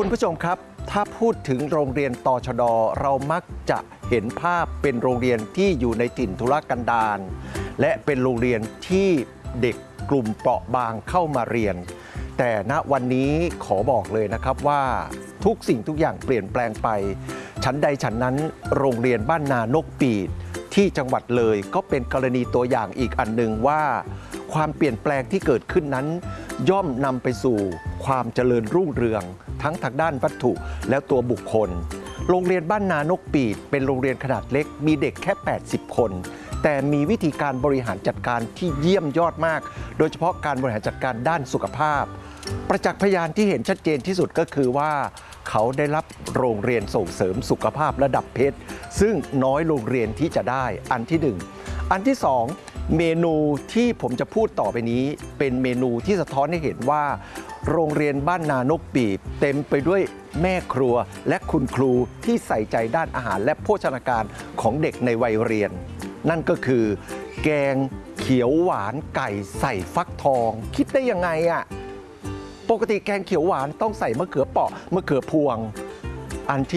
คุณผู้ชมครับถ้าพูดถึงโรงเรียนตชด.เรามักจะเห็นภาพเป็นโรงเรียนที่อยู่ในถิ่นทุรกันดารและเป็นโรงเรียนที่เด็กกลุ่มเปราะบางเข้ามาเรียนแต่ณวันนี้ขอบอกเลยนะครับว่าทุกสิ่งทุกอย่างเปลี่ยนแปลงไปฉันใดฉันนั้นโรงเรียนบ้านนานกปีดที่จังหวัดเลยก็เป็นกรณีตัวอย่างอีกอันหนึ่งว่าความเปลี่ยนแปลงที่เกิดขึ้นนั้นย่อมนำไปสู่ความเจริญรุ่งเรืองทั้งทางด้านวัตถุและตัวบุคคลโรงเรียนบ้านนานกปีดเป็นโรงเรียนขนาดเล็กมีเด็กแค่80คนแต่มีวิธีการบริหารจัดการที่เยี่ยมยอดมากโดยเฉพาะการบริหารจัดการด้านสุขภาพประจักษ์พยานที่เห็นชัดเจนที่สุดก็คือว่าเขาได้รับโรงเรียนส่งเสริมสุขภาพระดับเพชรซึ่งน้อยโรงเรียนที่จะได้อันที่ 1อันที่ 2เมนูที่ผมจะพูดต่อไปนี้เป็นเมนูที่สะท้อนให้เห็นว่าโรงเรียนบ้านนานกปีบเต็มไปด้วยแม่ครัวและคุณครูที่ใส่ใจด้านอาหารและโภชนาการของเด็กในวัยเรียนนั่นก็คือแกงเขียวหวานไก่ใส่ฟักทองคิดได้ยังไงอะปกติแกงเขียวหวานต้องใส่มะเขือเปราะมะเขือพวงอันที่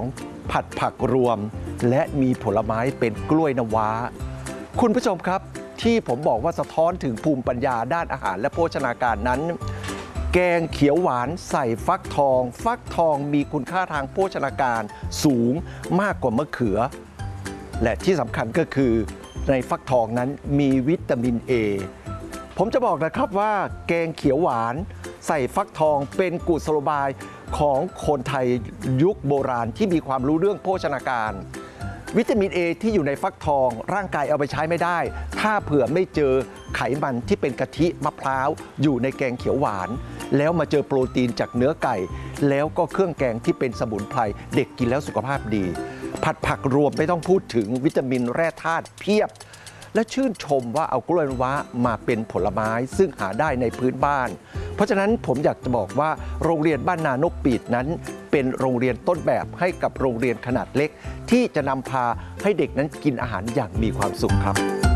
2ผัดผักรวมและมีผลไม้เป็นกล้วยน้ำว้าคุณผู้ชมครับที่ผมบอกว่าสะท้อนถึงภูมิปัญญาด้านอาหารและโภชนาการนั้นแกงเขียวหวานใส่ฟักทองฟักทองมีคุณค่าทางโภชนาการสูงมากกว่ามะเขือและที่สำคัญก็คือในฟักทองนั้นมีวิตามิน A ผมจะบอกนะครับว่าแกงเขียวหวานใส่ฟักทองเป็นกุศโลบายของคนไทยยุคโบราณที่มีความรู้เรื่องโภชนาการวิตามิน A ที่อยู่ในฟักทองร่างกายเอาไปใช้ไม่ได้ถ้าเผื่อไม่เจอไขมันที่เป็นกะทิมะพร้าวอยู่ในแกงเขียวหวานแล้วมาเจอโปรตีนจากเนื้อไก่แล้วก็เครื่องแกงที่เป็นสมุนไพรเด็กกินแล้วสุขภาพดีผัดผักรวมไม่ต้องพูดถึงวิตามินแร่ธาตุเพียบและชื่นชมว่าเอากล้วยน้ำว้ามาเป็นผลไม้ซึ่งหาได้ในพื้นบ้านเพราะฉะนั้นผมอยากจะบอกว่าโรงเรียนบ้านนานกปีดนั้นเป็นโรงเรียนต้นแบบให้กับโรงเรียนขนาดเล็กที่จะนำพาให้เด็กนั้นกินอาหารอย่างมีความสุขครับ